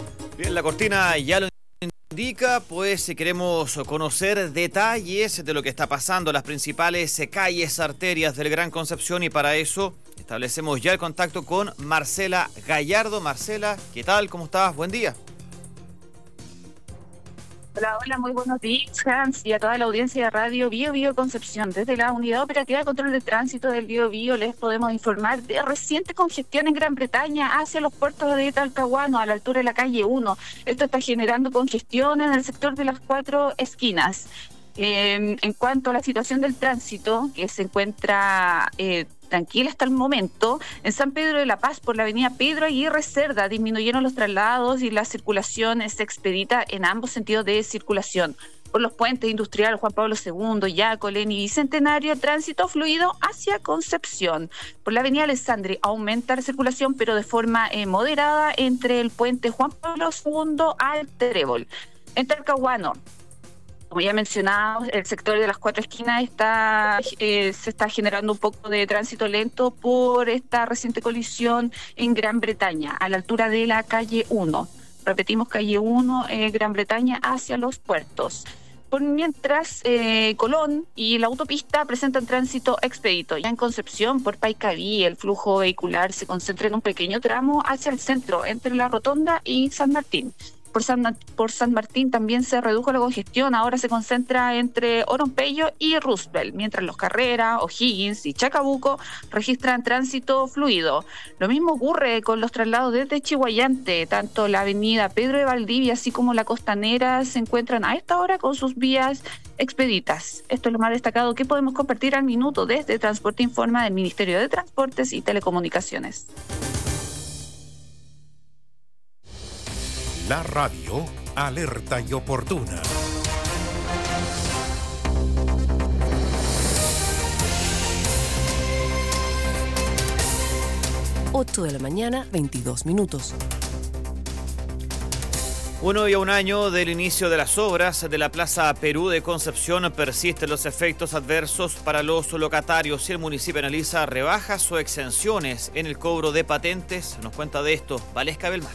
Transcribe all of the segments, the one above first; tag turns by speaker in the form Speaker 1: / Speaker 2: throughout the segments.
Speaker 1: Bien, la cortina ya lo indica, pues queremos conocer detalles de lo que está pasando en las principales calles, arterias del Gran Concepción, y para eso establecemos ya el contacto con Marcela Gallardo. Marcela, ¿qué tal? ¿Cómo estás? Buen día.
Speaker 2: Hola, hola, muy buenos días, Hans, y a toda la audiencia de Radio Bio Concepción. Desde la Unidad Operativa de Control de Tránsito del Bio les podemos informar de reciente congestión en Gran Bretaña hacia los puertos de Talcahuano, a la altura de la calle 1. Esto está generando congestión en el sector de las 4 esquinas. En cuanto a la situación del tránsito, que se encuentra tranquila hasta el momento, en San Pedro de la Paz, por la avenida Pedro Aguirre Cerda, disminuyeron los traslados y la circulación se expedita en ambos sentidos de circulación. Por los puentes industriales Juan Pablo II, Yacolén y Bicentenario, tránsito fluido hacia Concepción. Por la avenida Alessandri aumenta la circulación, pero de forma moderada entre el puente Juan Pablo II al Trébol. En Talcahuano, como ya mencionado, el sector de las 4 esquinas se está generando un poco de tránsito lento por esta reciente colisión en Gran Bretaña, a la altura de la calle 1. Repetimos, calle 1, Gran Bretaña, hacia los puertos. Por mientras, Colón y la autopista presentan tránsito expedito. Ya en Concepción, por Paicaví, el flujo vehicular se concentra en un pequeño tramo hacia el centro, entre la Rotonda y San Martín. Por San Martín también se redujo la congestión, ahora se concentra entre Oronpello y Roosevelt, mientras Los Carreras, O'Higgins y Chacabuco registran tránsito fluido. Lo mismo ocurre con los traslados desde Chiguayante, tanto la avenida Pedro de Valdivia así como la Costanera se encuentran a esta hora con sus vías expeditas. Esto es lo más destacado que podemos compartir al minuto desde Transporte Informa del Ministerio de Transportes y Telecomunicaciones.
Speaker 3: La radio alerta y oportuna.
Speaker 4: Ocho de la mañana, 22 minutos.
Speaker 1: 1 y a un año del inicio de las obras de la Plaza Perú de Concepción, persisten los efectos adversos para los locatarios y el municipio analiza rebajas o exenciones en el cobro de patentes. Nos cuenta de esto Valesca Belmar.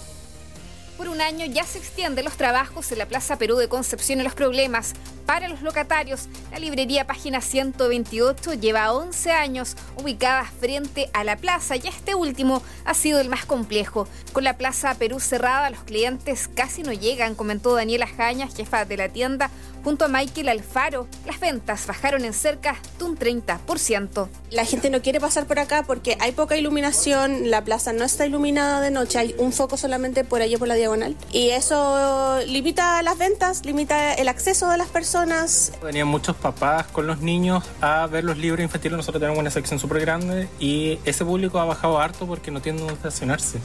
Speaker 5: Por un año ya se extienden los trabajos en la Plaza Perú de Concepción y los problemas para los locatarios. La librería Página 128 lleva 11 años ubicada frente a la plaza y este último ha sido el más complejo. Con la Plaza Perú cerrada, los clientes casi no llegan, comentó Daniela Jaña, jefa de la tienda, junto a Michael Alfaro. Las ventas bajaron en cerca de un 30%.
Speaker 6: La gente no quiere pasar por acá porque hay poca iluminación, la plaza no está iluminada de noche, hay un foco solamente por allí por la diagonal y eso limita las ventas, limita el acceso de las personas.
Speaker 7: Venían muchos papás con los niños a ver los libros infantiles, nosotros tenemos una sección súper grande y ese público ha bajado harto porque no tiene dónde estacionarse.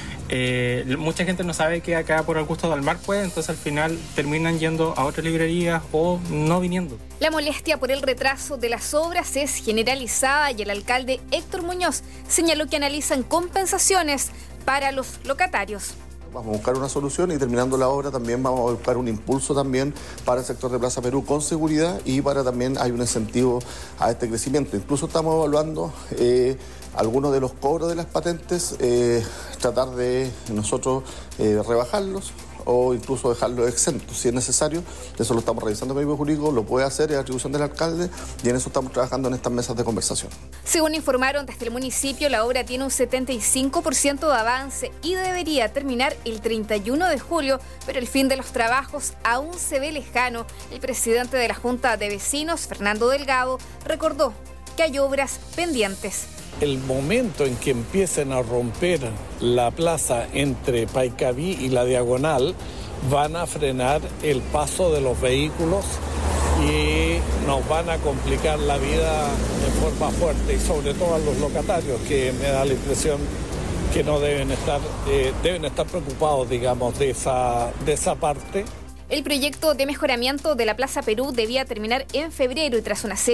Speaker 7: Mucha gente no sabe que acá por Augusto del Mar puede, entonces al final terminan yendo a otras librerías o no viniendo.
Speaker 5: La molestia por el retraso de las obras es generalizada y el alcalde Héctor Muñoz señaló que analizan compensaciones para los locatarios.
Speaker 8: Vamos a buscar una solución y terminando la obra también vamos a buscar un impulso también para el sector de Plaza Perú con seguridad y para también hay un incentivo a este crecimiento. Incluso estamos evaluando algunos de los cobros de las patentes, tratar de nosotros rebajarlos o incluso dejarlos exentos si es necesario. Eso lo estamos revisando con el equipo jurídico, lo puede hacer, es atribución del alcalde y en eso estamos trabajando en estas mesas de conversación.
Speaker 5: Según informaron desde el municipio, la obra tiene un 75% de avance y debería terminar el 31 de julio, pero el fin de los trabajos aún se ve lejano. El presidente de la Junta de Vecinos, Fernando Delgado, recordó que hay obras pendientes.
Speaker 9: El momento en que empiecen a romper la plaza entre Paicaví y la Diagonal van a frenar el paso de los vehículos y nos van a complicar la vida de forma fuerte y sobre todo a los locatarios, que me da la impresión que no deben estar preocupados, digamos, de esa parte.
Speaker 5: El proyecto de mejoramiento de la Plaza Perú debía terminar en febrero y tras una serie